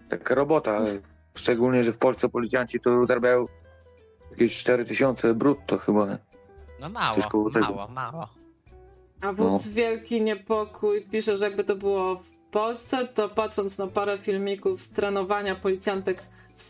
taka robota. Szczególnie, że w Polsce policjanci to zarabiają jakieś 4000 brutto chyba. No mało. A wódz Wielki Niepokój pisze, że jakby to było w Polsce, to patrząc na parę filmików z trenowania policjantek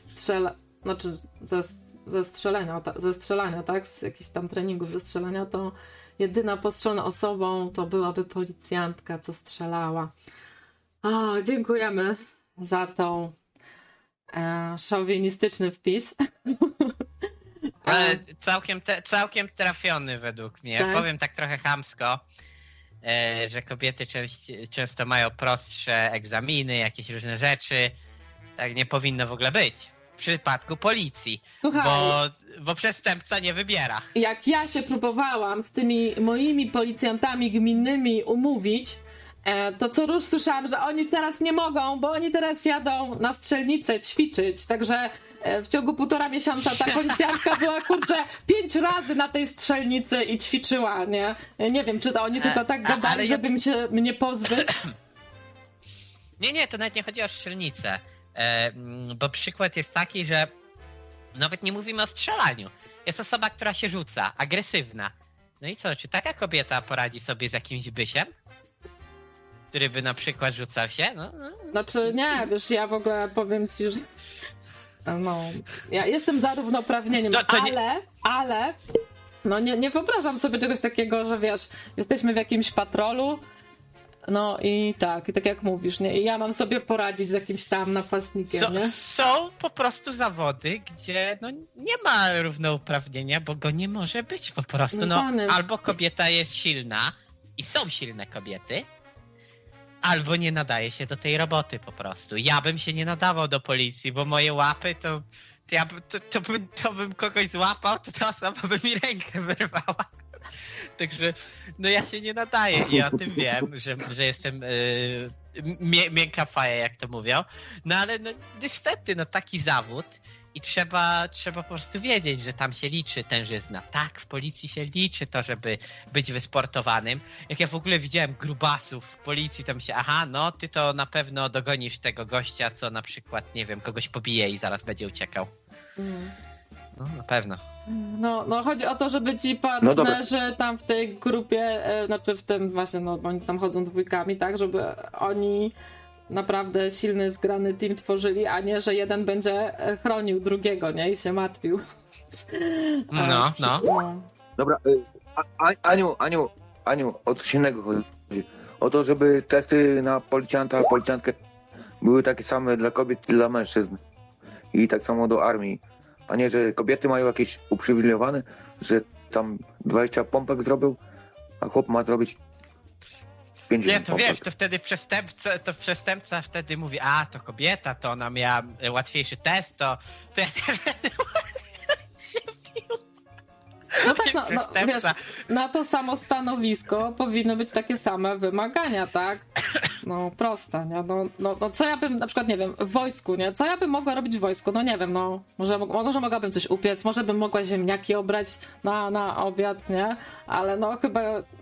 ze strzelania, tak? Z jakichś tam treningów ze strzelania, to jedyna postrzelona osobą to byłaby policjantka, co strzelała. O, dziękujemy za tą szowinistyczny wpis. Ale całkiem trafiony według mnie. Tak? Powiem tak trochę chamsko, że kobiety często mają prostsze egzaminy, jakieś różne rzeczy. Tak nie powinno w ogóle być. W przypadku policji. Słuchaj, Bo przestępca nie wybiera. jak ja się próbowałam z tymi moimi policjantami gminnymi umówić, to co róż słyszałam, że oni teraz nie mogą, bo oni teraz jadą na strzelnicę ćwiczyć. Także w ciągu 1,5 miesiąca ta policjantka była, 5 razy na tej strzelnicy i ćwiczyła, nie? Nie wiem, czy to oni tylko tak gadali, żeby mnie pozbyć. Nie, to nawet nie chodzi o strzelnicę. Bo przykład jest taki, że nawet nie mówimy o strzelaniu. Jest osoba, która się rzuca, agresywna. No i co, czy taka kobieta poradzi sobie z jakimś bysiem? Który by na przykład rzucał się? Znaczy nie, wiesz, ja w ogóle powiem ci, że ja jestem za równouprawnieniem, ale no nie wyobrażam sobie czegoś takiego, że wiesz, jesteśmy w jakimś patrolu, no i tak jak mówisz, nie? I ja mam sobie poradzić z jakimś tam napastnikiem, nie? Są po prostu zawody, gdzie nie ma równouprawnienia, bo go nie może być po prostu. Albo kobieta jest silna i są silne kobiety, albo nie nadaje się do tej roboty po prostu. Ja bym się nie nadawał do policji, bo moje łapy to bym kogoś złapał, to ta osoba by mi rękę wyrwała. Także ja się nie nadaję i o tym wiem, że jestem miękka faja, jak to mówią. No ale niestety, taki zawód i trzeba po prostu wiedzieć, że tam się liczy tężyzna. Tak, w policji się liczy to, żeby być wysportowanym. Jak ja w ogóle widziałem grubasów w policji, to myślę, ty to na pewno dogonisz tego gościa, co na przykład, nie wiem, kogoś pobije i zaraz będzie uciekał. No, na pewno. No chodzi o to, żeby ci partnerzy tam w tej grupie, znaczy w tym właśnie, bo oni tam chodzą dwójkami, tak, żeby oni naprawdę silny, zgrany team tworzyli, a nie, że jeden będzie chronił drugiego, nie? I się martwił. No. Dobra, Aniu, o coś innego chodzi. O to, żeby testy na policjantkę były takie same dla kobiet i dla mężczyzn. I tak samo do armii. A nie, że kobiety mają jakieś uprzywilejowane, że tam 20 pompek zrobił, a chłop ma zrobić 50 Nie, to pompek. wiesz, to wtedy przestępca wtedy mówi, to kobieta, to ona miała łatwiejszy test, to ja się bił. No tak, wiesz, na to samo stanowisko powinny być takie same wymagania, tak? Prosta, nie? Co ja bym, na przykład, nie wiem, w wojsku, nie? Co ja bym mogła robić w wojsku? No nie wiem, może mogłabym coś upiec, może bym mogła ziemniaki obrać na obiad, nie? Ale chyba,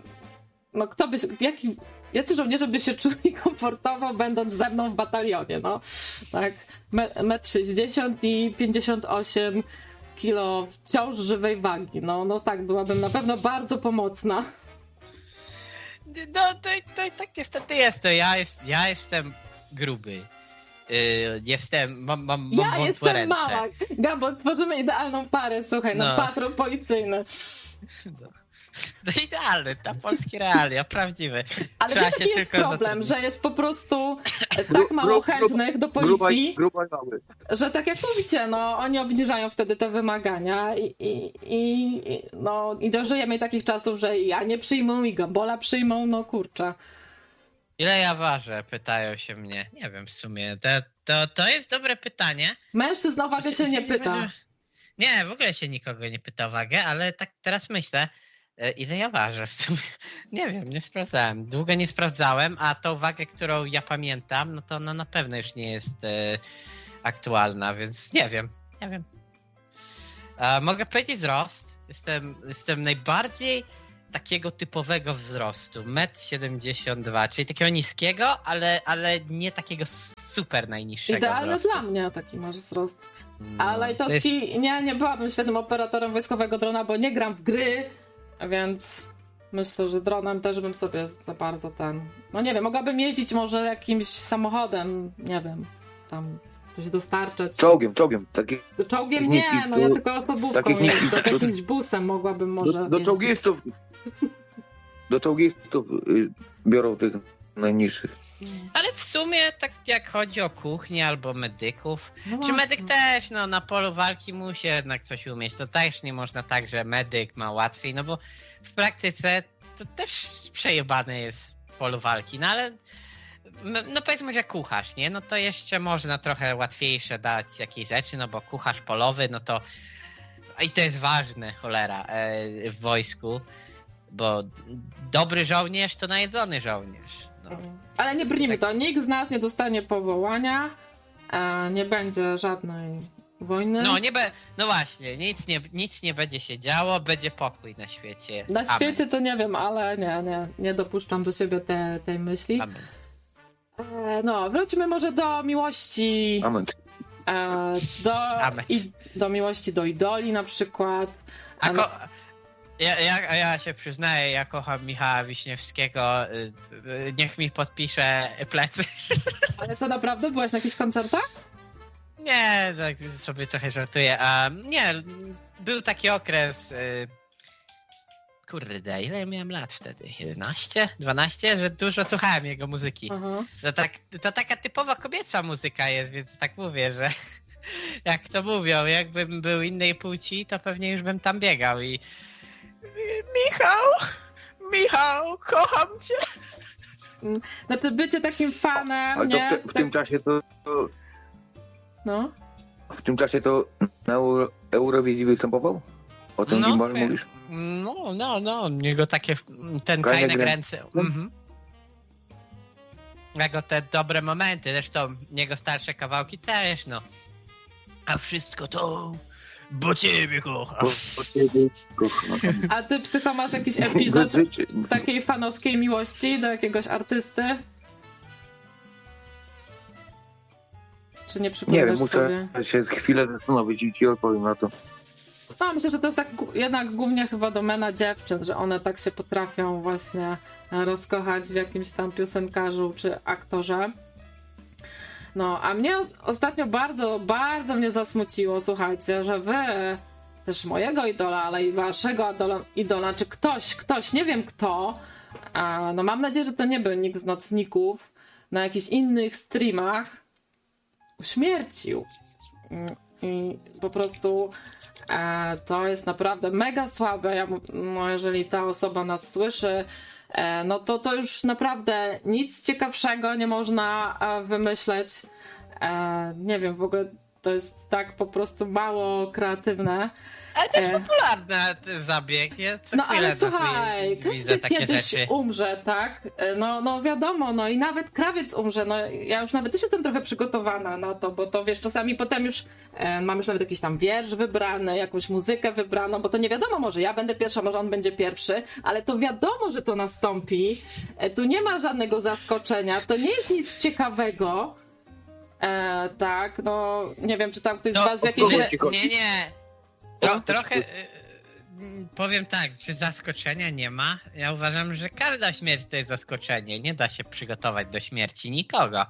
jacy żołnierze by się czuli komfortowo, będąc ze mną w batalionie, tak? 1,60 m i 58 kilo wciąż żywej wagi. Tak, byłabym na pewno bardzo pomocna. To tak niestety jest to. Ja jestem gruby. Mam jestem ręce. mała. Gabo, tworzymy idealną parę, słuchaj, patrol policyjny. Idealny, ta polskie realia, prawdziwy. Ale wiesz, jaki jest problem, że jest po prostu tak mało chętnych do policji, że tak jak mówicie, oni obniżają wtedy te wymagania i dożyjemy takich czasów, że ja nie przyjmą i Gambola przyjmą, kurczę. Ile ja ważę? Pytają się mnie. Nie wiem w sumie. To jest dobre pytanie. Mężczyzn o wagę się nie pyta. Nie, w ogóle się nikogo nie pyta o wagę, ale tak teraz myślę, ile ja ważę w sumie? Nie wiem, nie sprawdzałem. Długo nie sprawdzałem, a tą wagę, którą ja pamiętam, to ona na pewno już nie jest aktualna, więc nie wiem. Mogę powiedzieć wzrost. Jestem najbardziej takiego typowego wzrostu, 1,72 m, czyli takiego niskiego, ale nie takiego super najniższego Idealny wzrostu. dla mnie taki masz wzrost. No, A Lajtowski, nie byłabym świetnym operatorem wojskowego drona, bo nie gram w gry, więc myślę, że dronem też bym sobie za bardzo no nie wiem, mogłabym jeździć może jakimś samochodem, nie wiem, tam coś dostarczać. Czołgiem. Czołgiem nie, no ja tylko osobówką jeżdżę, jakimś busem mogłabym może Do czołgistów. Do czołgistów biorą tych najniższych. Ale w sumie tak jak chodzi o kuchnię albo medyków, No czy medyk też na polu walki musi jednak coś umieć, to też nie można tak, że medyk ma łatwiej, no bo w praktyce to też przejebane jest polu walki, no ale no powiedzmy, że kucharz, nie? No to jeszcze można trochę łatwiejsze dać jakieś rzeczy, no bo kucharz polowy, no to i to jest ważne, cholera, w wojsku, bo dobry żołnierz to najedzony żołnierz. No. Ale nie brnijmy to, nikt z nas nie dostanie powołania, nie będzie żadnej wojny. No właśnie, nic nie będzie się działo, będzie pokój na świecie. Na świecie to nie wiem, ale nie dopuszczam do siebie tej myśli. Amen. No, wróćmy może do miłości. Amen. Do miłości do idoli na przykład. Ja się przyznaję, ja kocham Michała Wiśniewskiego, niech mi podpisze plecy. Ale co, naprawdę? Byłeś na jakichś koncertach? Nie, tak sobie trochę żartuję. Nie, był taki okres, kurde, ile ja miałem lat wtedy? 11? 12? Że dużo słuchałem jego muzyki. To taka typowa kobieca muzyka jest, więc tak mówię, że jak to mówią, jakbym był innej płci, to pewnie już bym tam biegał i Michał, kocham cię. Znaczy bycie takim fanem, ale nie? W tym czasie to... No. W tym czasie to na Eurowizji występował? O tym Gimbal mówisz? No, jego takie ten Kajne Ręce. Jego te dobre momenty, zresztą jego starsze kawałki też, no. A wszystko to... Bo ciebie kocham. A ty, Psycho, masz jakiś epizod takiej fanowskiej miłości do jakiegoś artysty? Czy nie przypominasz sobie? Nie wiem, muszę się chwilę zastanowić i ci odpowiem na to. No, myślę, że to jest tak jednak głównie chyba domena dziewczyn, że one tak się potrafią właśnie rozkochać w jakimś tam piosenkarzu czy aktorze. No, a mnie ostatnio bardzo, bardzo mnie zasmuciło, słuchajcie, że wy, też mojego idola, ale i waszego idola, czy ktoś, nie wiem kto, no mam nadzieję, że to nie był nikt z nocników, na jakichś innych streamach uśmiercił. I po prostu to jest naprawdę mega słabe. No, jeżeli ta osoba nas słyszy, no to już naprawdę nic ciekawszego nie można wymyśleć. Nie wiem, w ogóle to jest tak po prostu mało kreatywne. Ale to jest popularny ten zabieg. Ja co ale słuchaj, każdy kiedyś umrze, tak? No wiadomo, no i nawet krawiec umrze. No ja już nawet też jestem trochę przygotowana na to, bo to wiesz, czasami potem już mam już nawet jakiś tam wiersz wybrany, jakąś muzykę wybraną, bo to nie wiadomo, może ja będę pierwsza, może on będzie pierwszy, ale to wiadomo, że to nastąpi. Tu nie ma żadnego zaskoczenia, to nie jest nic ciekawego. Tak, no nie wiem, czy tam ktoś z was jakieś... Nie. Trochę powiem tak, że zaskoczenia nie ma. Ja uważam, że każda śmierć to jest zaskoczenie. Nie da się przygotować do śmierci nikogo.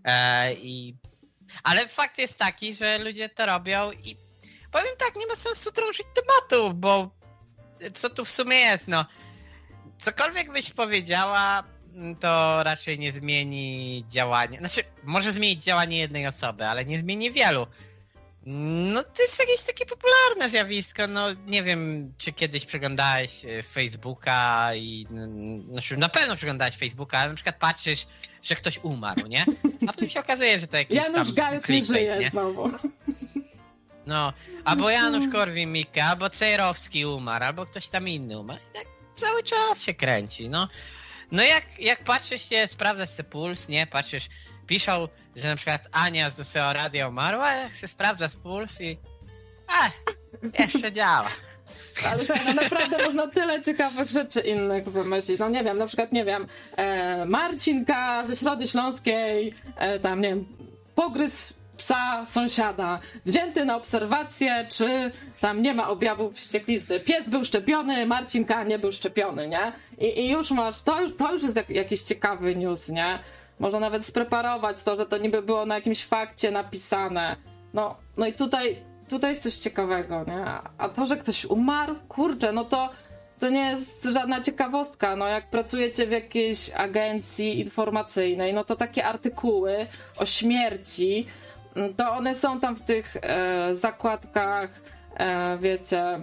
Ale fakt jest taki, że ludzie to robią i powiem tak, nie ma sensu drążyć tematu, bo co tu w sumie jest, no. Cokolwiek byś powiedziała, to raczej nie zmieni działania. Znaczy, może zmienić działanie jednej osoby, ale nie zmieni wielu. No to jest jakieś takie popularne zjawisko, no nie wiem, czy kiedyś przeglądałeś Facebooka i znaczy na pewno przeglądałeś Facebooka, ale na przykład patrzysz, że ktoś umarł, nie? A potem się okazuje, że to jakiś Janusz Gajos nie żyje znowu. No, albo Janusz Korwin-Mikke, albo Cejrowski umarł, albo ktoś tam inny umarł. I tak cały czas się kręci, no. No jak patrzysz się, sprawdzasz sobie puls, nie? Patrzysz, piszą, że na przykład Ania z Duseo Radia umarła, jak się sprawdza puls i jeszcze działa. Ale słuchaj, no naprawdę można tyle ciekawych rzeczy innych wymyślić. No nie wiem, na przykład, Marcinka ze Środy Śląskiej, tam, nie wiem, pogryzł psa sąsiada, wzięty na obserwację, czy tam nie ma objawów wścieklizny. Pies był szczepiony, Marcinka nie był szczepiony, nie? I już masz, to już jest jakiś ciekawy news, nie? Można nawet spreparować to, że to niby było na jakimś fakcie napisane. No i tutaj jest coś ciekawego, nie? A to, że ktoś umarł, kurczę, no to nie jest żadna ciekawostka. No jak pracujecie w jakiejś agencji informacyjnej, no to takie artykuły o śmierci, to one są tam w tych zakładkach, wiecie,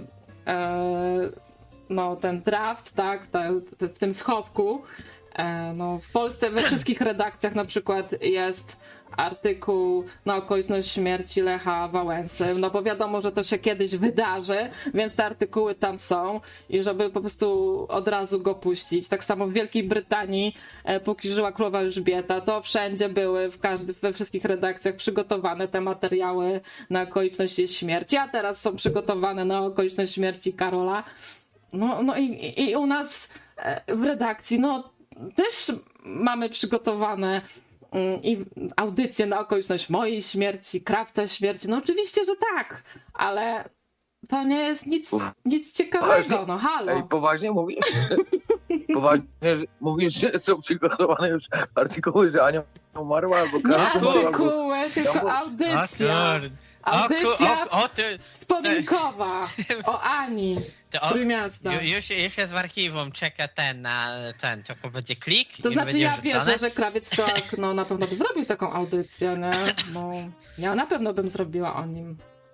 no ten draft, tak, w tym schowku. No w Polsce we wszystkich redakcjach na przykład jest artykuł na okoliczność śmierci Lecha Wałęsy, no bo wiadomo, że to się kiedyś wydarzy, więc te artykuły tam są i żeby po prostu od razu go puścić. Tak samo w Wielkiej Brytanii, póki żyła królowa Elżbieta, to wszędzie były, we wszystkich redakcjach przygotowane te materiały na okoliczność jej śmierci, a teraz są przygotowane na okoliczność śmierci Karola. No i u nas w redakcji, no też mamy przygotowane i audycje na okoliczność mojej śmierci, Krafta śmierci. No oczywiście, że tak, ale to nie jest nic ciekawego, poważnie? No halo. Ej, poważnie mówisz? Poważnie mówisz, że są przygotowane już artykuły, że Ania umarła albo Krafta umarła? Nie artykuły, tylko audycja. Audycja wspominkowa o Ani z Trójmiasta. Już jest w archiwum, czeka to będzie klik. To znaczy ja wierzę, że Krawiec to no, na pewno by zrobił taką audycję, nie? No, ja na pewno bym zrobiła o nim.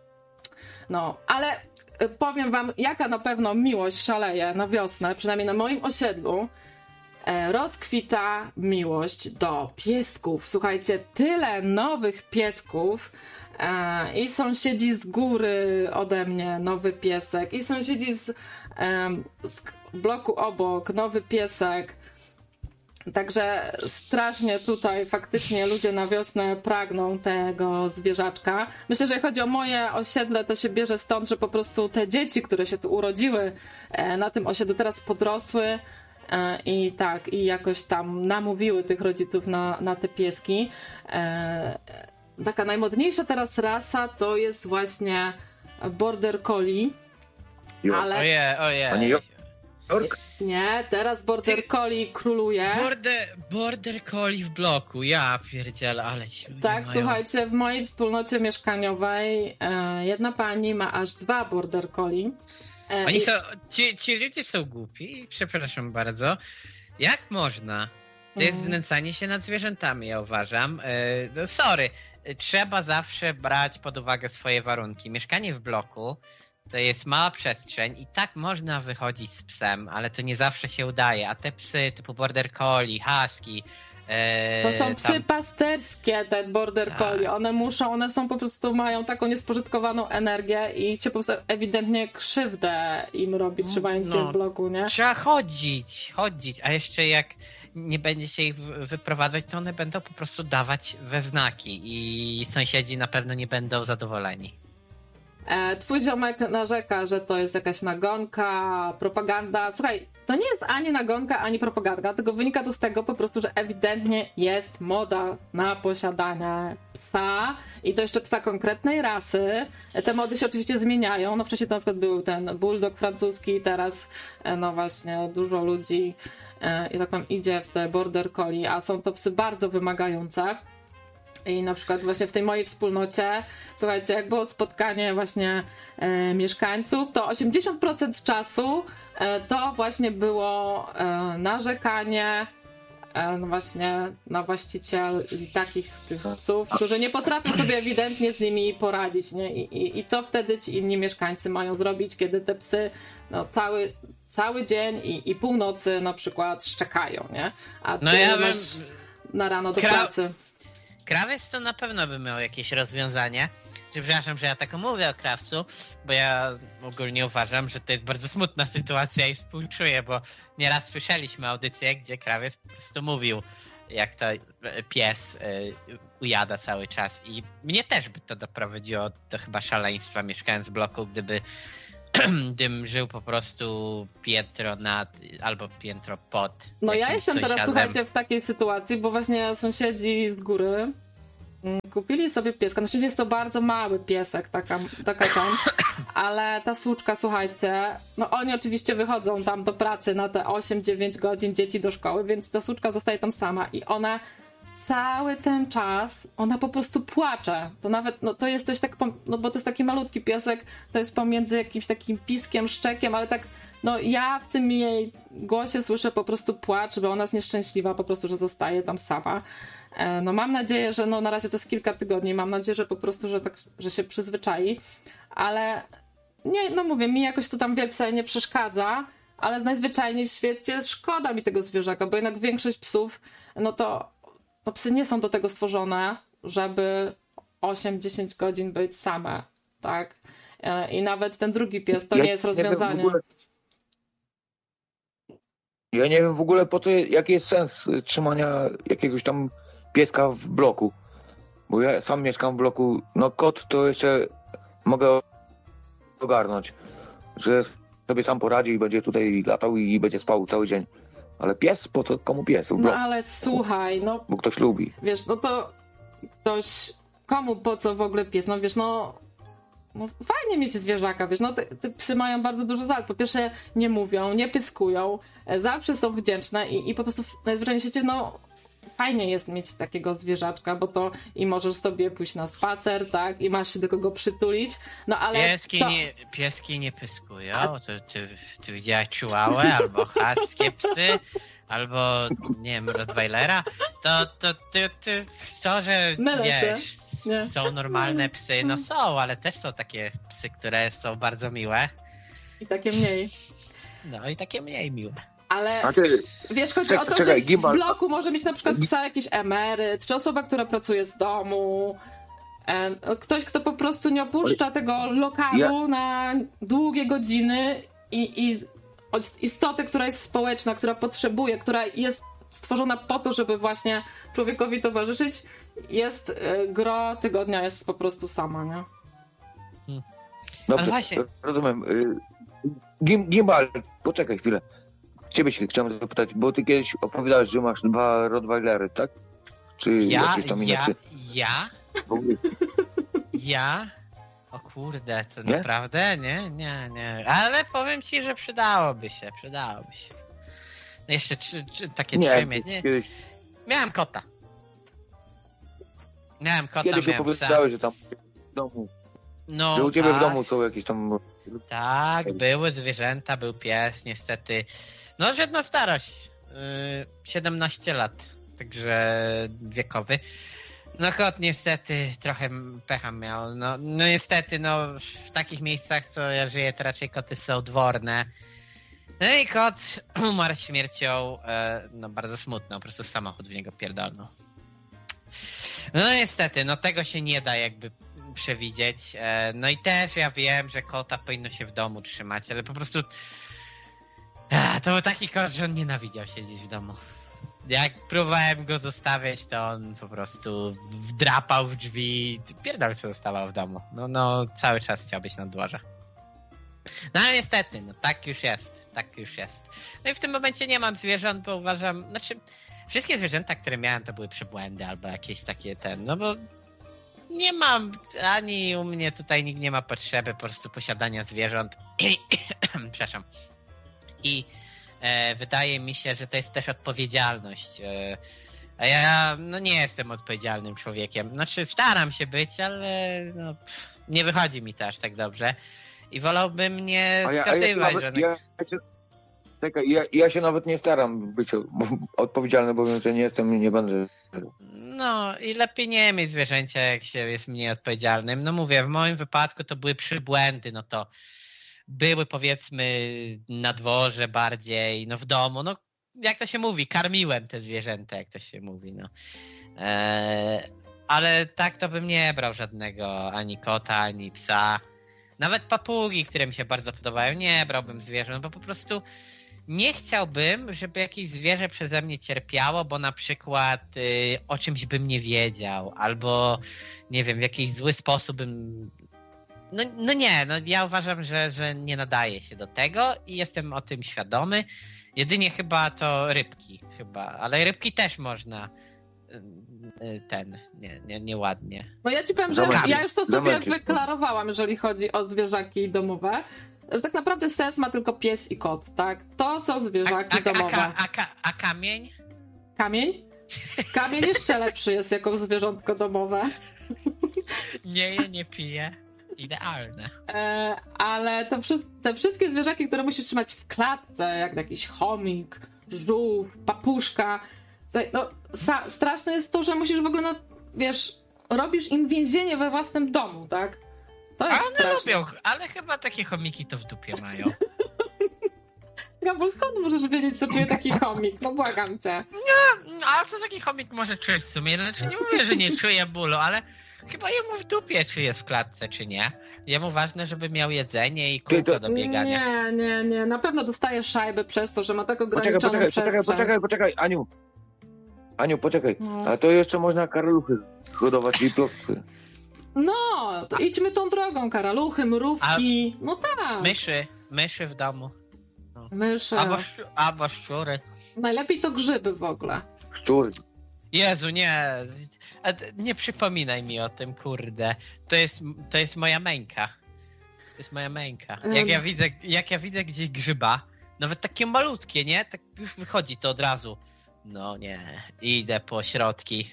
No, ale powiem wam, jaka na pewno miłość szaleje na wiosnę, przynajmniej na moim osiedlu. Rozkwita miłość do piesków. Słuchajcie, tyle nowych piesków. I sąsiedzi z góry ode mnie, nowy piesek. I sąsiedzi z bloku obok, nowy piesek. Także strasznie tutaj faktycznie ludzie na wiosnę pragną tego zwierzaczka. Myślę, że jeśli chodzi o moje osiedle, to się bierze stąd, że po prostu te dzieci, które się tu urodziły na tym osiedlu, teraz podrosły i jakoś tam namówiły tych rodziców na te pieski. Taka najmodniejsza teraz rasa to jest właśnie Border Collie. Ale... Ojej. Nie, teraz Border Collie króluje. Border Collie w bloku, ja pierdzielę, ale ci ludzie tak, mają... słuchajcie, w mojej wspólnocie mieszkaniowej jedna pani ma aż 2 Border Collie. Oni są, ci ludzie są głupi, przepraszam bardzo. Jak można? To jest znęcanie się nad zwierzętami, ja uważam. No sorry, trzeba zawsze brać pod uwagę swoje warunki. Mieszkanie w bloku to jest mała przestrzeń i tak można wychodzić z psem, ale to nie zawsze się udaje. A te psy typu Border Collie, Husky... to są psy pasterskie, te Border Collie. One są po prostu, mają taką niespożytkowaną energię i się po prostu ewidentnie krzywdę im robi, trzymając się w bloku, nie? Trzeba chodzić, a jeszcze jak nie będzie się ich wyprowadzać, to one będą po prostu dawać we znaki i sąsiedzi na pewno nie będą zadowoleni. Twój ziomek narzeka, że to jest jakaś nagonka, propaganda. Słuchaj, to nie jest ani nagonka, ani propaganda, tylko wynika to z tego po prostu, że ewidentnie jest moda na posiadanie psa i to jeszcze psa konkretnej rasy. Te mody się oczywiście zmieniają. No wcześniej to na przykład był ten bulldog francuski, teraz no właśnie dużo ludzi i tak tam idzie w te Border Collie, a są to psy bardzo wymagające. I na przykład właśnie w tej mojej wspólnocie, słuchajcie, jak było spotkanie właśnie mieszkańców, to 80% czasu to właśnie było narzekanie no właśnie na właścicieli takich tych psów, którzy nie potrafią sobie ewidentnie z nimi poradzić, nie? I co wtedy ci inni mieszkańcy mają zrobić, kiedy te psy no, cały dzień i północy na przykład szczekają, nie? A ty masz na rano do pracy. Krawiec to na pewno by miał jakieś rozwiązanie. Przepraszam, że ja tak mówię o krawcu, bo ja ogólnie uważam, że to jest bardzo smutna sytuacja i współczuję, bo nieraz słyszeliśmy audycję, gdzie krawiec po prostu mówił, jak to pies ujada cały czas i mnie też by to doprowadziło do chyba szaleństwa, mieszkając w bloku, gdyby gdym żył po prostu piętro nad albo piętro pod. No ja jestem sąsiadem. teraz, słuchajcie, w takiej sytuacji, bo właśnie sąsiedzi z góry kupili sobie pieska. Na szczęście jest to bardzo mały piesek, taka tam, ale ta słuczka, słuchajcie, no oni oczywiście wychodzą tam do pracy na te 8-9 godzin, dzieci do szkoły, więc ta słuczka zostaje tam sama i ona cały ten czas, ona po prostu płacze. To nawet, no to jest coś tak, no bo to jest taki malutki piesek, to jest pomiędzy jakimś takim piskiem, szczekiem, ale tak, no ja w tym jej głosie słyszę po prostu płacz, bo ona jest nieszczęśliwa po prostu, że zostaje tam sama. No mam nadzieję, że no na razie to jest kilka tygodni, mam nadzieję, że po prostu, że tak, że się przyzwyczai, ale nie, no mówię, mi jakoś to tam wielce nie przeszkadza, ale najzwyczajniej w świecie szkoda mi tego zwierzaka, bo jednak większość psów, no to psy nie są do tego stworzone, żeby 8-10 godzin być same, tak? I nawet ten drugi pies to nie jest rozwiązanie. Ja nie wiem w ogóle po co, jaki jest sens trzymania jakiegoś tam pieska w bloku. Bo ja sam mieszkam w bloku, no kot to jeszcze mogę ogarnąć, że sobie sam poradzi i będzie tutaj latał i będzie spał cały dzień. Ale pies? Po co? Komu pies? No ale słuchaj, no... Bo ktoś lubi. Wiesz, no to ktoś... Komu po co w ogóle pies? No wiesz, no fajnie mieć zwierzaka, wiesz, no te psy mają bardzo dużo zalet. Po pierwsze nie mówią, nie pyskują, zawsze są wdzięczne i po prostu najzwyczajniej w świecie, no fajnie jest mieć takiego zwierzaczka, bo to i możesz sobie pójść na spacer, tak, i masz się do kogo przytulić, no ale... Pieski nie pyskują, ty widziałeś chihuahua, albo huskie psy, albo, nie wiem, rottweilera, to że wiesz, są normalne psy, no są, ale też są takie psy, które są bardzo miłe. I takie mniej. No i takie mniej miłe. Ale wiesz, chodzi o to, że w bloku może mieć na przykład psa jakiś emeryt, czy osoba, która pracuje z domu, ktoś, kto po prostu nie opuszcza tego lokalu na długie godziny i istotę, która jest społeczna, która potrzebuje, która jest stworzona po to, żeby właśnie człowiekowi towarzyszyć, jest gro tygodnia, jest po prostu sama, nie? Dobrze, właśnie... rozumiem. Gimbal, poczekaj chwilę. Ciebie się chciałem zapytać, bo ty kiedyś opowiadałeś, że masz 2 rottweilery, tak? Czy jakieś tam inaczej? Ja? O kurde, to nie? Naprawdę? Nie. Ale powiem ci, że przydałoby się. No jeszcze takie 3 mieć. Kiedyś... Miałem kota. Kiedyś opowiadałeś, że tam w domu... No, że u ciebie w domu są jakieś tam... Tak, były zwierzęta, był pies, niestety. No, jedna starość. 17 lat, także wiekowy. No kot niestety trochę pecha miał. No niestety, w takich miejscach, co ja żyję, to raczej koty są dworne. No i kot umarł śmiercią, bardzo smutną, po prostu samochód w niego pierdolnął. No niestety, tego się nie da jakby przewidzieć. No i też ja wiem, że kota powinno się w domu trzymać, ale po prostu to był taki kot, że on nienawidział siedzieć w domu. Jak próbowałem go zostawiać, to on po prostu wdrapał w drzwi, pierdol co zostawał w domu. No cały czas chciał być na dworze. No ale niestety, tak już jest. No i w tym momencie nie mam zwierząt, bo uważam, wszystkie zwierzęta, które miałem, to były przybłędy albo jakieś takie bo nie mam, ani u mnie tutaj nikt nie ma potrzeby po prostu posiadania zwierząt. Przepraszam. I wydaje mi się, że to jest też odpowiedzialność. A ja nie jestem odpowiedzialnym człowiekiem. Staram się być, ale nie wychodzi mi to aż tak dobrze. I wolałbym nie skazywać, że... Ja się nawet nie staram być odpowiedzialny, bo wiem, że nie jestem i nie będę. No i lepiej nie mieć zwierzęcia, jak się jest mniej odpowiedzialnym. Mówię, w moim wypadku to były przybłędy, to były powiedzmy na dworze bardziej, w domu, jak to się mówi, karmiłem te zwierzęta, jak to się mówi, ale tak to bym nie brał żadnego, ani kota, ani psa, nawet papugi, które mi się bardzo podobają, nie brałbym zwierząt, bo po prostu nie chciałbym, żeby jakieś zwierzę przeze mnie cierpiało, bo na przykład o czymś bym nie wiedział, albo nie wiem, w jakiś zły sposób bym ja uważam, że nie nadaje się do tego i jestem o tym świadomy. Jedynie chyba to rybki ale rybki też można nieładnie. No ja ci powiem, że ja już to sobie wyklarowałam, jeżeli chodzi o zwierzaki domowe, że tak naprawdę sens ma tylko pies i kot, tak? To są zwierzaki domowe. A kamień? Kamień? Kamień jeszcze lepszy jest jako zwierzątko domowe. Nie je, nie pije. Idealne. Ale te wszystkie zwierzaki, które musisz trzymać w klatce, jak jakiś chomik, żółw, papuszka. No, straszne jest to, że musisz w ogóle, no wiesz, robisz im więzienie we własnym domu, tak? To jest straszne. Lubią, ale chyba takie chomiki to w dupie mają. Gabol, skąd możesz wiedzieć, co czuje taki chomik? No błagam cię. No, ale co taki chomik może czuć w sumie? Znaczy nie mówię, że nie czuje bólu, ale chyba jemu w dupie, czy jest w klatce, czy nie. Jemu ważne, żeby miał jedzenie i kółko do biegania. Nie. Na pewno dostaje szajby przez to, że ma tak ograniczoną przestrzeń. Poczekaj, Aniu, poczekaj. No. A to jeszcze można karaluchy hodować i plotwy. No, to idźmy tą drogą. Karaluchy, mrówki. No tak. Myszy w domu. No. Myszy. Albo szczury. Najlepiej to grzyby w ogóle. Szczury. Jezu, nie. Nie przypominaj mi o tym, kurde. To jest moja męka. To jest moja męka. Jak ja widzę gdzieś grzyba, nawet takie malutkie, nie? Tak już wychodzi to od razu. No nie, idę po środki.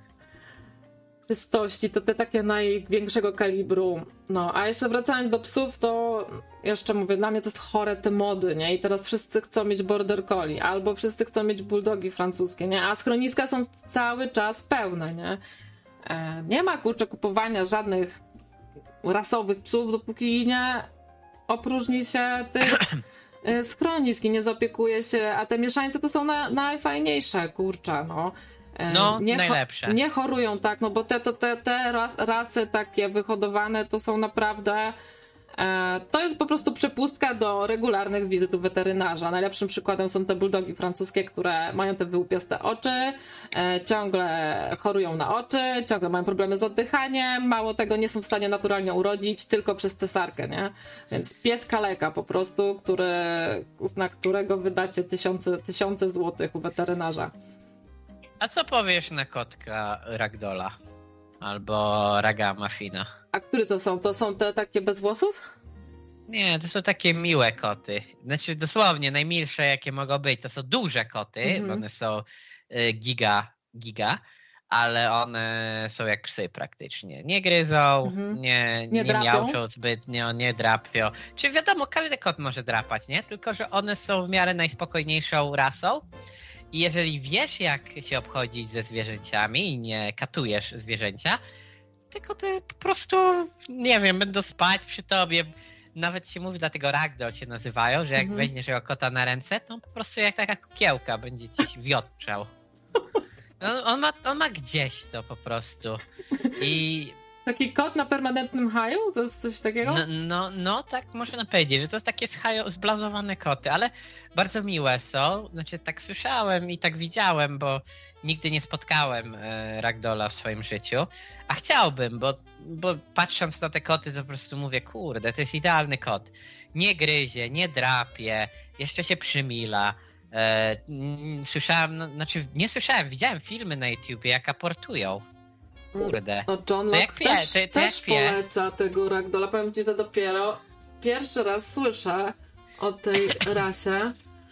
Czystości, to te takie największego kalibru. No, a jeszcze wracając do psów, to jeszcze mówię, dla mnie to jest chore te mody, nie? I teraz wszyscy chcą mieć border collie, albo wszyscy chcą mieć bulldogi francuskie, nie? A schroniska są cały czas pełne, nie? Nie ma, kurczę, kupowania żadnych rasowych psów, dopóki nie opróżni się tych schronisk i nie zaopiekuje się, a te mieszańce to są najfajniejsze, kurczę, no. Najlepsze. Nie chorują, tak, no bo te rasy takie wyhodowane to są naprawdę to jest po prostu przepustka do regularnych wizyt u weterynarza. Najlepszym przykładem są te bulldogi francuskie, które mają te wyłupiaste oczy, ciągle chorują na oczy, ciągle mają problemy z oddychaniem, mało tego, nie są w stanie naturalnie urodzić, tylko przez cesarkę, nie? Więc pies kaleka po prostu, na którego wydacie tysiące złotych u weterynarza. A co powiesz na kotka Ragdolla? Albo Ragamafina? A które to są? To są te takie bez włosów? Nie, to są takie miłe koty. Znaczy dosłownie najmilsze jakie mogą być. To są duże koty, bo one są giga, ale one są jak psy praktycznie. Nie gryzą, nie miauczą zbytnio, nie drapią. Czy wiadomo, każdy kot może drapać, nie? Tylko że one są w miarę najspokojniejszą rasą. I jeżeli wiesz, jak się obchodzić ze zwierzęciami i nie katujesz zwierzęcia, tylko te po prostu, nie wiem, będą spać przy tobie. Nawet się mówi, dlatego ragdoll się nazywają, że jak weźmiesz jego kota na ręce, to on po prostu jak taka kukiełka będzie ci wiotczał. No, on ma gdzieś to po prostu. Taki kot na permanentnym haju? To jest coś takiego? No, tak można powiedzieć, że to takie zblazowane koty, ale bardzo miłe są. Znaczy tak słyszałem i tak widziałem, bo nigdy nie spotkałem Ragdolla w swoim życiu. A chciałbym, bo patrząc na te koty, to po prostu mówię, kurde, to jest idealny kot. Nie gryzie, nie drapie, jeszcze się przymila. Nie słyszałem, widziałem filmy na YouTubie, jak aportują. Kurde. No John Locke też poleca tego Ragdolla. Powiem ci, to dopiero pierwszy raz słyszę o tej rasie.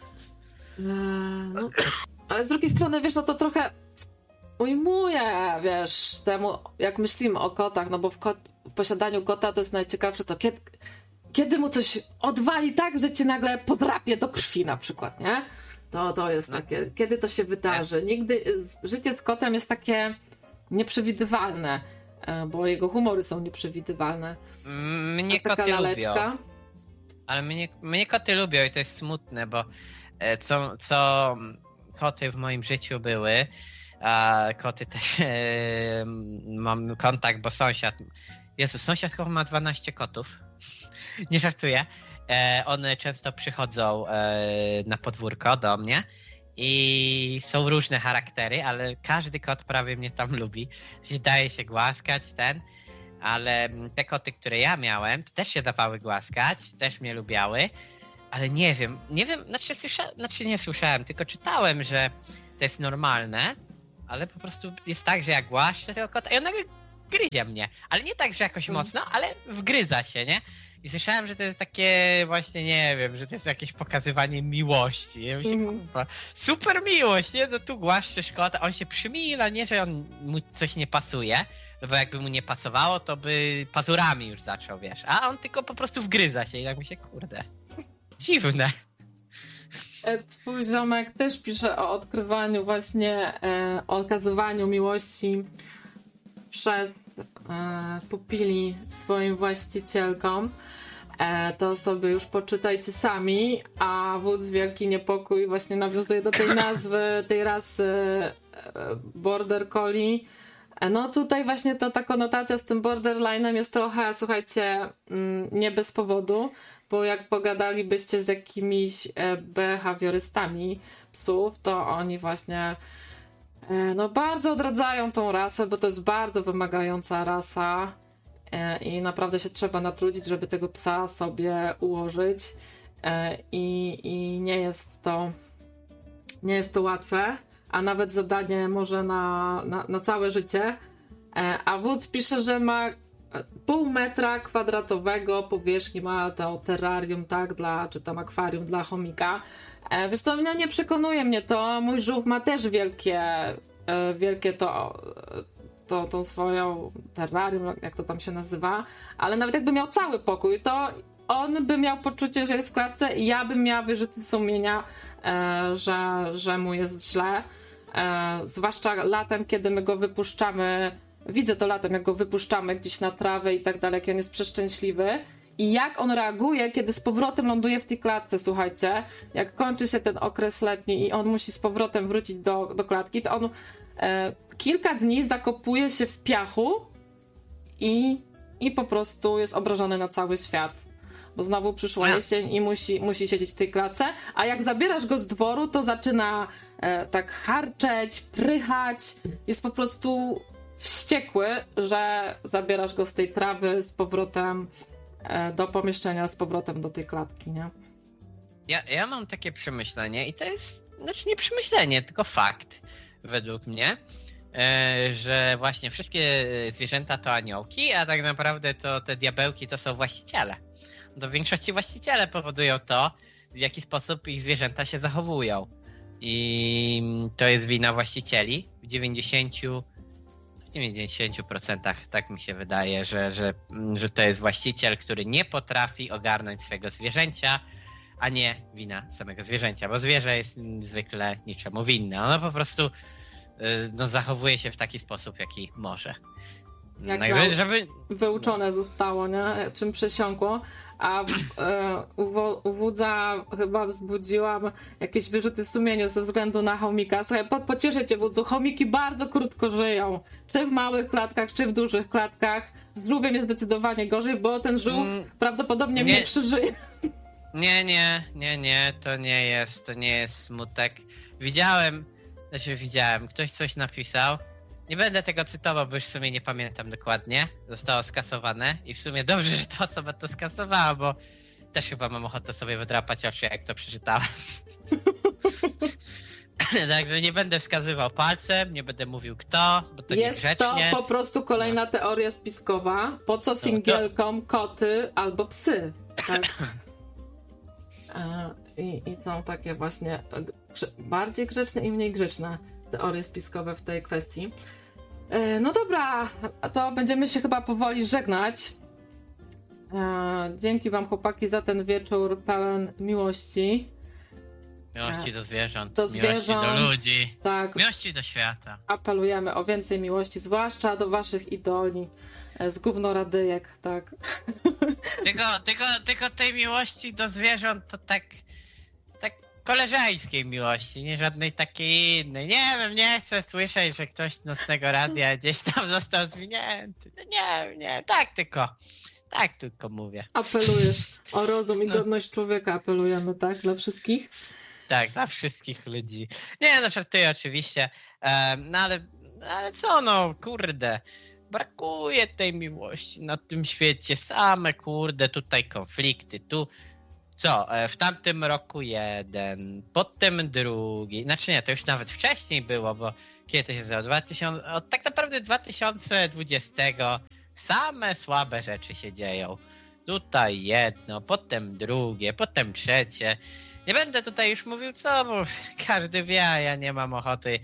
No, ale z drugiej strony, wiesz, no to trochę ujmuje, wiesz, temu, jak myślimy o kotach, no bo w posiadaniu kota to jest najciekawsze, co kiedy mu coś odwali tak, że cię nagle podrapie do krwi na przykład, nie? To jest takie, kiedy to się wydarzy. Życie z kotem jest takie nieprzewidywalne, bo jego humory są nieprzewidywalne. Mnie koty lubią. Ale mnie koty lubią i to jest smutne, bo co koty w moim życiu były, a koty też mam kontakt, bo sąsiad chyba ma 12 kotów. Nie żartuję. One często przychodzą na podwórko do mnie i są różne charaktery, ale każdy kot prawie mnie tam lubi. Daje się głaskać, ale te koty, które ja miałem, to też się dawały głaskać, też mnie lubiały, ale nie wiem, nie słyszałem, tylko czytałem, że to jest normalne, ale po prostu jest tak, że ja głaszczę tego kota i on nagle gryzie mnie, ale nie tak, że jakoś mocno, ale wgryza się, nie? I słyszałem, że to jest takie właśnie, nie wiem, że to jest jakieś pokazywanie miłości. Ja myślę, kurwa, super miłość, nie? No tu głaszczysz kota, on się przymila, nie, że mu coś nie pasuje, no bo jakby mu nie pasowało, to by pazurami już zaczął, wiesz, a on tylko po prostu wgryza się i tak myślę, kurde, dziwne. Twój ziomek też pisze o odkrywaniu właśnie, o okazywaniu miłości przez pupili swoim właścicielkom. To sobie już poczytajcie sami, a wódz Wielki Niepokój właśnie nawiązuje do tej nazwy, tej rasy Border Collie. No tutaj właśnie ta konotacja z tym borderline'em jest trochę, słuchajcie, nie bez powodu, bo jak pogadalibyście z jakimiś behawiorystami psów, to oni właśnie no bardzo odradzają tą rasę, bo to jest bardzo wymagająca rasa i naprawdę się trzeba natrudzić, żeby tego psa sobie ułożyć i nie jest to łatwe, a nawet zadanie może na całe życie. A wódz pisze, że ma pół metra kwadratowego powierzchni, ma to terrarium, tak, czy tam akwarium dla chomika. Wiesz co, no nie przekonuje mnie to. Mój żółw ma też wielkie tą swoją terrarium, jak to tam się nazywa, ale nawet jakby miał cały pokój, to on by miał poczucie, że jest w klatce i ja bym miała wyrzuty sumienia, że mu jest źle. Zwłaszcza latem, kiedy my go wypuszczamy, widzę to latem, jak go wypuszczamy gdzieś na trawę i tak dalej, jak on jest przeszczęśliwy. I jak on reaguje, kiedy z powrotem ląduje w tej klatce, słuchajcie, jak kończy się ten okres letni i on musi z powrotem wrócić do klatki, to on kilka dni zakopuje się w piachu i po prostu jest obrażony na cały świat. Bo znowu przyszła jesień i musi siedzieć w tej klatce, a jak zabierasz go z dworu, to zaczyna tak harczeć, prychać, jest po prostu wściekły, że zabierasz go z tej trawy z powrotem do pomieszczenia, z powrotem do tej klatki, nie? Ja mam takie przemyślenie i to jest, znaczy nie przemyślenie, tylko fakt według mnie, że właśnie wszystkie zwierzęta to aniołki, a tak naprawdę to te diabełki to są właściciele. To w większości właściciele powodują to, w jaki sposób ich zwierzęta się zachowują. I to jest wina właścicieli. W 90% tak mi się wydaje, że to jest właściciel, który nie potrafi ogarnąć swojego zwierzęcia, a nie wina samego zwierzęcia, bo zwierzę jest zwykle niczemu winne. Ono po prostu zachowuje się w taki sposób, jaki może. Jak wyuczone zostało, nie? Czym przesiąkło. A u wódza chyba wzbudziłam jakieś wyrzuty sumienia ze względu na chomika. Słuchaj, pocieszę cię, wódzu, chomiki bardzo krótko żyją. Czy w małych klatkach, czy w dużych klatkach. Z żółwiem jest zdecydowanie gorzej, bo ten żółw prawdopodobnie nie przeżyje. Nie, to nie jest smutek. Widziałem, ktoś coś napisał. Nie będę tego cytował, bo już w sumie nie pamiętam dokładnie. Zostało skasowane i w sumie dobrze, że ta osoba to skasowała, bo też chyba mam ochotę sobie wydrapać oczy, jak to przeczytałem. Także nie będę wskazywał palcem, nie będę mówił kto, bo to niegrzecznie. Jest to po prostu kolejna teoria spiskowa. Po co singielkom koty albo psy? Tak. I są takie właśnie bardziej grzeczne i mniej grzeczne teorie spiskowe w tej kwestii. No dobra, to będziemy się chyba powoli żegnać. Dzięki wam, chłopaki, za ten wieczór pełen miłości. Miłości do zwierząt, miłości do ludzi, tak. Miłości do świata. Apelujemy o więcej miłości, zwłaszcza do waszych idoli z gównoradyjek, tak. Tylko tej miłości do zwierząt to tak koleżeńskiej miłości, nie żadnej takiej innej. Nie wiem, nie chcę słyszeć, że ktoś z Nocnego Radia gdzieś tam został zwinięty. Nie, tak tylko mówię. Apelujesz o rozum i godność człowieka, apelujemy, tak? Dla wszystkich? Tak, dla wszystkich ludzi. Nie, no żartuję oczywiście, no ale co, no kurde. brakuje tej miłości na tym świecie. Same kurde tutaj konflikty, tu co, w tamtym roku jeden, potem drugi, znaczy nie, to już nawet wcześniej było, bo kiedy to się zaczęło? 2000, od tak naprawdę 2020 same słabe rzeczy się dzieją. Tutaj jedno, potem drugie, potem trzecie. Nie będę tutaj już mówił co, bo każdy wie, a ja nie mam ochoty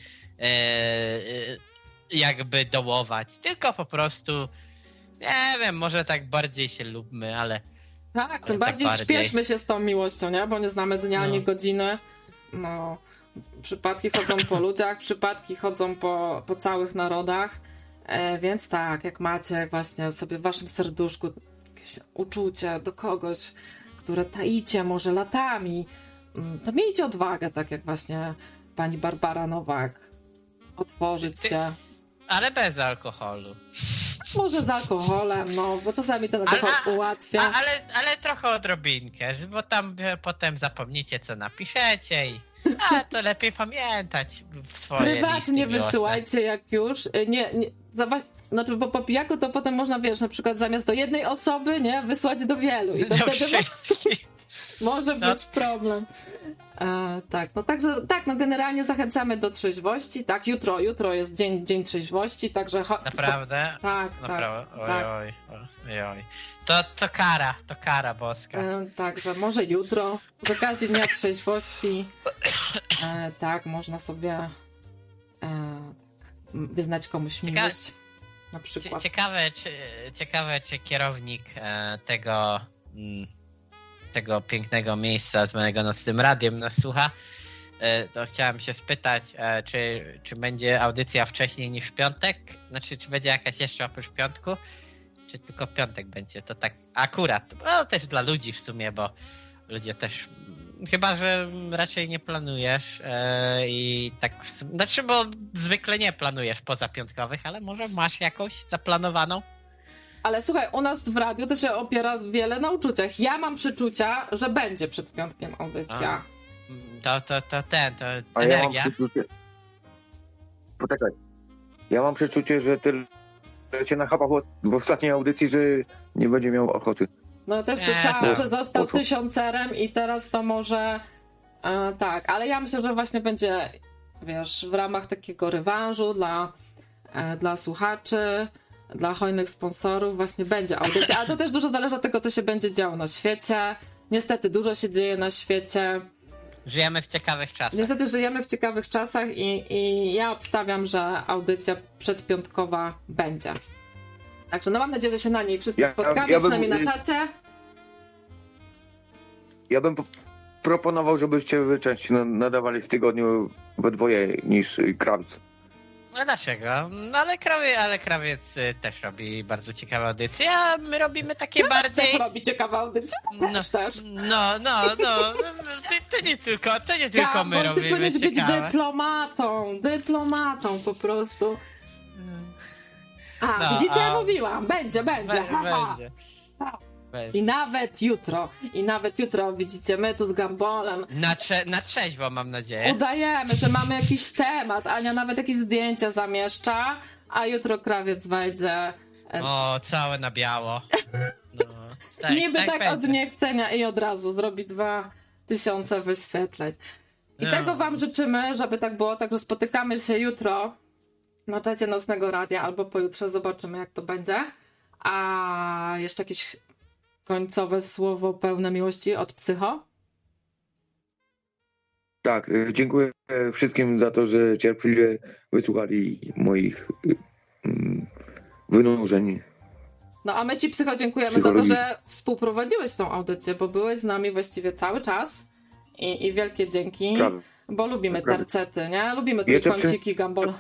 jakby dołować, tylko po prostu nie wiem, może tak bardziej się lubmy, ale tak, tym bardziej śpieszmy się z tą miłością, nie? Bo nie znamy dnia ani godziny. No, przypadki chodzą po ludziach, przypadki chodzą po całych narodach, więc tak, jak macie właśnie sobie w waszym serduszku jakieś uczucie do kogoś, które taicie może latami, to miejcie odwagę, tak jak właśnie pani Barbara Nowak, otworzyć się. Ale bez alkoholu. Może z alkoholem, no, bo czasami ten alkohol ułatwia. Ale trochę odrobinkę, bo tam potem zapomnicie, co napiszecie i to lepiej pamiętać w swoje prywatnie listy wysyłajcie, jak już. Znaczy, bo po pijaku to potem można, wiesz, na przykład zamiast do jednej osoby, nie, wysłać do wielu. I to do wtedy wszystkich. Może być problem. Tak, no także tak, no generalnie zachęcamy do trzeźwości. Tak, jutro jest dzień trzeźwości, także naprawdę? Tak, naprawdę? Tak. Oj. To kara boska. Także może jutro, z okazji Dnia Trzeźwości, tak, można sobie wyznać komuś miłość. Na przykład. Ciekawe, czy kierownik tego pięknego miejsca zwanego Nocnym Radiem nas słucha. To chciałem się spytać, czy będzie audycja wcześniej niż w piątek? Znaczy, czy będzie jakaś jeszcze oprócz piątku? Czy tylko piątek będzie? To tak akurat. No też dla ludzi w sumie, bo ludzie też... Chyba, że raczej nie planujesz i tak... Znaczy, bo zwykle nie planujesz pozapiątkowych, ale może masz jakąś zaplanowaną? Ale słuchaj, u nas w radiu to się opiera wiele na uczuciach. Ja mam przeczucia, że będzie przed piątkiem audycja. To energia. Ja mam przeczucie... Poczekaj. Ja mam przeczucie, że tyle się nachapał w ostatniej audycji, że nie będzie miał ochoty. No też słyszałam, że został 1000 i teraz to może... tak, ale ja myślę, że właśnie będzie, wiesz, w ramach takiego rewanżu dla słuchaczy, dla hojnych sponsorów właśnie będzie audycja, ale to też dużo zależy od tego, co się będzie działo na świecie. Niestety dużo się dzieje na świecie. Żyjemy w ciekawych czasach. Niestety żyjemy w ciekawych czasach i ja obstawiam, że audycja przedpiątkowa będzie. Także no mam nadzieję, że się na niej wszyscy spotkamy, przynajmniej na czacie. Ja bym proponował, żebyście wy częściej nadawali w tygodniu we dwoje niż Krawiec. No dlaczego? No ale Krawiec też robi bardzo ciekawe audycje, a my robimy takie bardziej... też robi ciekawe audycje? Też. No. To nie tylko my robimy ty powinieneś być ciekawe. dyplomatą po prostu. Widzicie, ja mówiłam, będzie. Będzie. I nawet jutro, widzicie, my tu z Gambolem na trzeźwo, mam nadzieję. udajemy, że mamy jakiś temat. Ania nawet jakieś zdjęcia zamieszcza, a jutro Krawiec wejdzie. O, całe na biało. No, niby tak od niechcenia i od razu zrobi 2000 wyświetleń. I tego wam życzymy, żeby tak było. Także spotykamy się jutro na czacie Nocnego Radia albo pojutrze, zobaczymy jak to będzie. A jeszcze jakieś końcowe słowo pełne miłości od Psycho? Tak, dziękuję wszystkim za to, że cierpliwie wysłuchali moich wynurzeń. No a my ci, Psycho, dziękujemy za to, że współprowadziłeś tą audycję, bo byłeś z nami właściwie cały czas i wielkie dzięki, bo lubimy tercety, nie? Lubimy trójkąciki Gambol.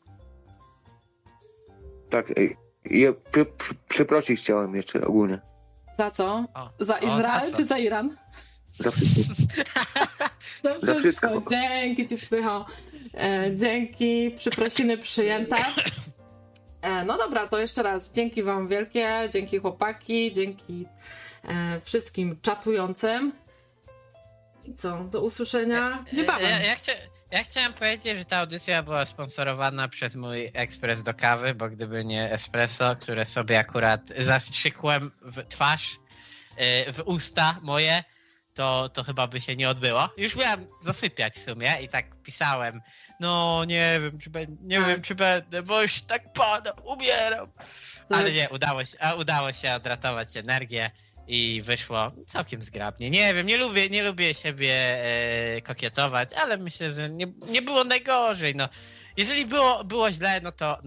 Tak, ja przeprosić chciałem jeszcze ogólnie. Za co? Za Izrael czy za Iran? Za wszystko. Za wszystko. Dzięki ci, Psycho. Dzięki, przeprosiny przyjęte. No dobra, to jeszcze raz dzięki wam wielkie, dzięki chłopaki, dzięki wszystkim czatującym. I co? Do usłyszenia niebawem. Ja chciałem powiedzieć, że ta audycja była sponsorowana przez mój ekspres do kawy, bo gdyby nie espresso, które sobie akurat zastrzykłem w twarz, w usta moje, to chyba by się nie odbyło. Już miałem zasypiać w sumie i tak pisałem, no nie wiem, czy będę, bo już tak padam, umieram. Ale nie, udało się odratować energię i wyszło całkiem zgrabnie. Nie wiem, nie lubię siebie kokietować, ale myślę, że nie było najgorzej. No. Jeżeli było źle,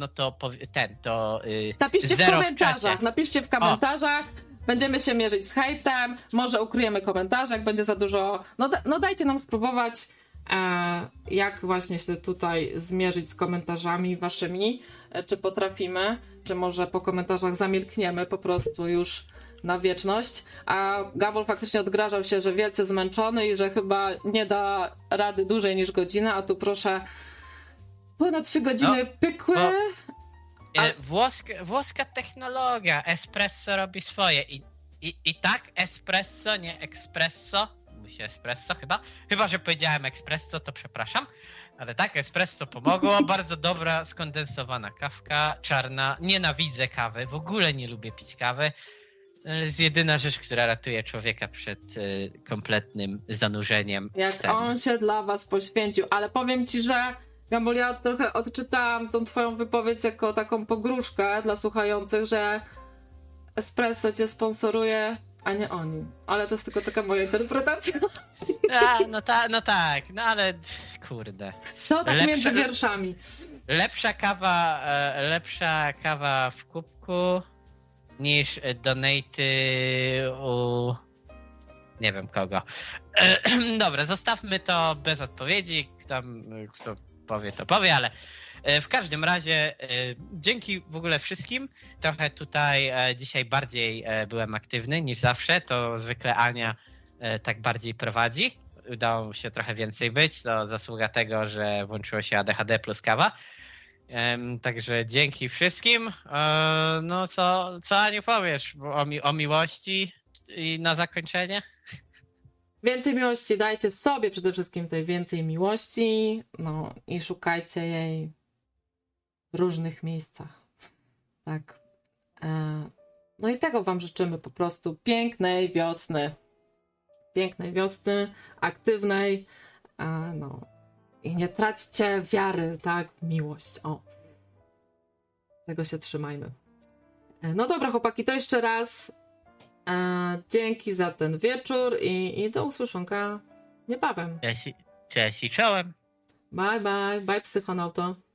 napiszcie w zero komentarzach, napiszcie w komentarzach. Będziemy się mierzyć z hejtem, może ukryjemy komentarze, jak będzie za dużo. No dajcie nam spróbować, jak właśnie się tutaj zmierzyć z komentarzami waszymi. Czy potrafimy, czy może po komentarzach zamilkniemy po prostu już na wieczność. A Gabol faktycznie odgrażał się, że wielce zmęczony i że chyba nie da rady dłużej niż godzinę, a tu proszę ponad 3 godziny pykły. Włoska technologia, espresso robi swoje i tak espresso, nie espresso, musi espresso chyba, że powiedziałem espresso, to przepraszam, ale tak, espresso pomogło, bardzo dobra skondensowana kawka, czarna, nienawidzę kawy, w ogóle nie lubię pić kawy, to jest jedyna rzecz, która ratuje człowieka przed kompletnym zanurzeniem w Jak sen. on się dla was poświęcił, ale powiem ci, że Gambol, ja trochę odczytałam tą twoją wypowiedź jako taką pogróżkę dla słuchających, że espresso cię sponsoruje, a nie oni. Ale to jest tylko taka moja interpretacja. No ale kurde. To tak między wierszami. Lepsza kawa w kubku niż donaty u nie wiem kogo. Dobra, zostawmy to bez odpowiedzi. Kto powie, to powie, ale w każdym razie dzięki w ogóle wszystkim. Trochę tutaj dzisiaj bardziej byłem aktywny niż zawsze. To zwykle Ania tak bardziej prowadzi. Udało mi się trochę więcej być. To zasługa tego, że włączyło się ADHD plus kawa. Także dzięki wszystkim. No co Aniu powiesz o miłości i na zakończenie? Więcej miłości dajcie sobie przede wszystkim tej więcej miłości, no i szukajcie jej w różnych miejscach. Tak. No i tego wam życzymy po prostu. Pięknej wiosny. Pięknej wiosny, aktywnej. No. I nie traćcie wiary, tak, w miłość. O. Tego się trzymajmy. No dobra, chłopaki, to jeszcze raz dzięki za ten wieczór i do usłyszonka niebawem. Cześć i czołem. Bye, bye. Bye, psychonauto.